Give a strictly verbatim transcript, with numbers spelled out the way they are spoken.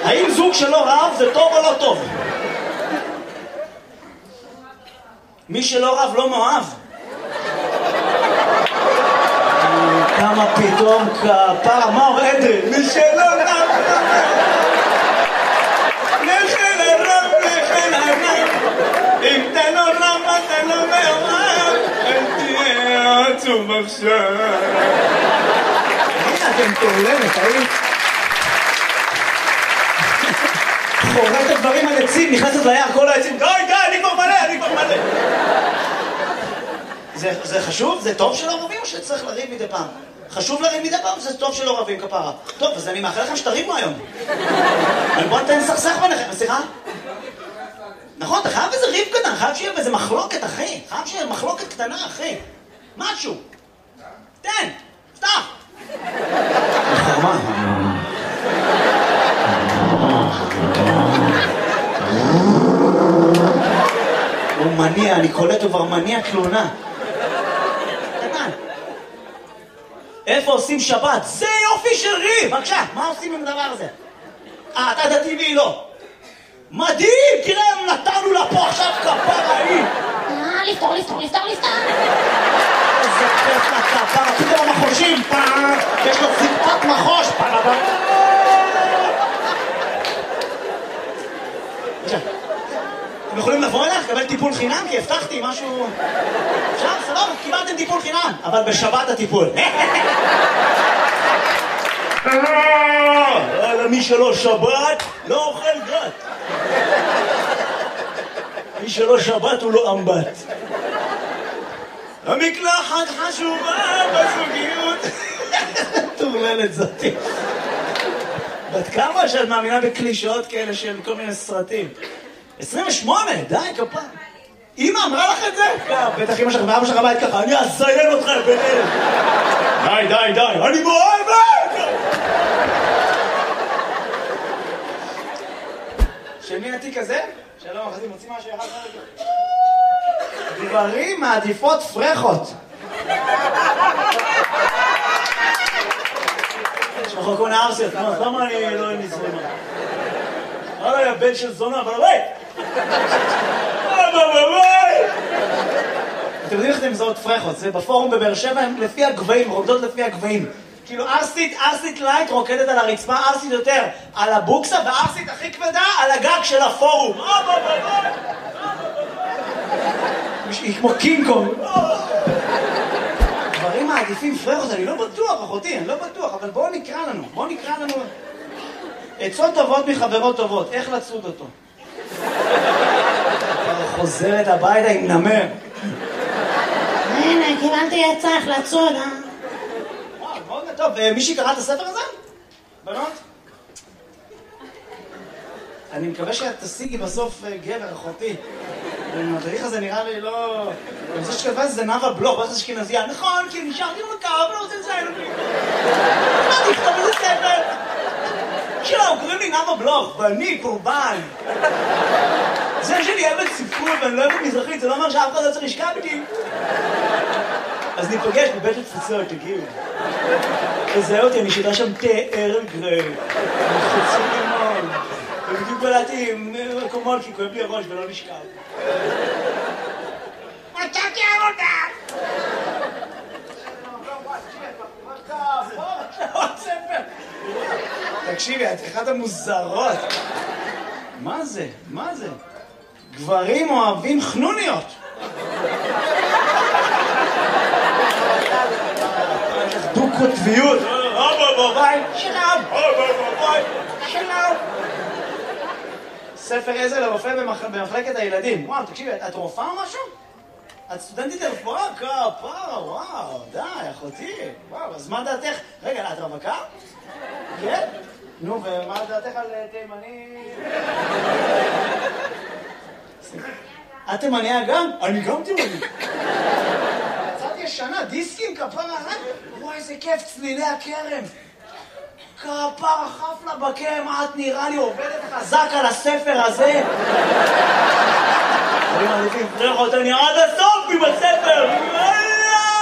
האם זוג שלא רב זה טוב או לא טוב? מי שלא רב לא מאוהב. כמה פתאום כפרה, מה אומר אדרי? מי שלא רב לכן הרב, לכן הרב, אם אתה לא רב אתה לא מאוהב, אל תהיה עצוב עכשיו. הנה אתם תעולמת, האם? חורט את הדברים על עצים, נכנסת ליער כל העצים, די די, אני כבר מלא, אני כבר מלא. זה, זה חשוב? זה טוב שלא רבים או שצריך לריב מדי פעם? חשוב לריב מדי פעם, זה טוב שלא רבים כפרה. טוב, אז אני מאחל לכם שתריבו היום. אבל בוא נתן סכסך ביניכם, סליחה? נכון, אתה חייב איזה ריב קטן, חייב שיהיה איזה מחלוקת, אחי. חייב שיהיה מחלוקת קטנה, אחי. משהו. תן, פתח. חרמה. הוא מניע, אני קולט, הוא כבר מניע תלונה. קטן. איפה עושים שבת? זה יופי של ריב! בבקשה, מה עושים עם הדבר הזה? אה, אתה דתי והיא לא. מדהים! תראה, נתנו לה פה עכשיו כפרה היא! אה, לפתור, לפתור, לפתור, לפתור! איזה כיף לכפרה, פתאום המחושים, פעם, יש לו ציפת מחוש, פעם הבא. בבקשה. אתם יכולים לבוא אליך, לקבל טיפול חינם? כי הבטחתי משהו... עכשיו, סבבה, קיבלתם טיפול חינם, אבל בשבת הטיפול. מי שלא שבת, לא אוכל גת. מי שלא שבת הוא לא אמבט. המקלחת חשובה בזוגיות. תורללת זאתי. בת כמה שאת מאמינה בקלישאות כאלה של כל מיני סרטים? עשרים ושמונה, די, כפה. אמא אמרה לך את זה? בטח אמא שלך ואבא שלך בית ככה, אני אזיין אותך ביניהם. די, די, די, אני מאוהבת! של מי התיק הזה? שלום, אחרי מוציא משהו אחד חלק. גברים מעדיפות פרחות. יש לך כל נערסיות, למה אני לא נזרמה? הלאה, יא בן של זונה, אבל ביי! אבל ביי! אתם יודעים איך אתם מזהות פרחות? זה בפורום בבאר שבע, הם לפי הגבהים, רוקדות לפי הגבהים. כאילו ארסית, ארסית לייט רוקדת על הרצפה, ארסית יותר על הבוקסה, וארסית הכי כבדה על הגג של הפורום. היא כמו קינג קונג. דברים מעדיפים פרחות, אני לא בטוח, אחותי, אני לא בטוח, אבל בואו נקרא לנו, בואו נקרא לנו... עצות טובות מחברות טובות, איך לצוד אותו? חוזרת הביתה עם נמר. הנה, קיבלתי עצה איך לצוד, אה? וואו, מאוד טוב. מישהי קרא את הספר הזה? בנות? אני מקווה שאת תשיגי בסוף גבר, אחותי. התהליך הזה נראה לי לא... אני חושב שכתבה זה נאווה בלוך, בטח אשכנזייה. נכון, כי נשארתי במקר, אבל לא רוצה לציין אותי. מה תכתוב איזה ספר? שלום, קוראים לי נאווה בלוך, ואני קורבן. זה שאני אוהבת ספרות ואני לא אוהבת מזרחית, זה לא אומר שאף אחד לא צריך לשכב איתי. אז ניפגש בבית התפוצות, תגיעו. תזהה אותי, אני שיטה שם תאר גרי. חוצי לימון. ובדיוק בלעתי עם מקומות, כי כואב לי הראש ולא נשכב. מצאתי עבודה! תקשיבי, את אחת המוזרות. מה זה? מה זה? גברים אוהבים חנוניות. דו-קוטביות. שלום. שלום. ספר עזר לרופא במחלקת הילדים. וואו, תקשיבי, את רופאה או משהו? את סטודנטית לרפואה? כפרה, וואו, די, אחותי. וואו, אז מה דעתך? רגע, את רווקה? כן? נו, ומה דעתך על תימני? את תימניה גם? אני גם תימני. יצאתי ישנה, דיסקים, כפרה, וואי, איזה כיף, צלילי הכרם. כפרה, חפלה בכרם, את נראה לי עובדת חזק על הספר הזה. אני מעדיפים, תראה אותה, אני עד הסוף עם הספר.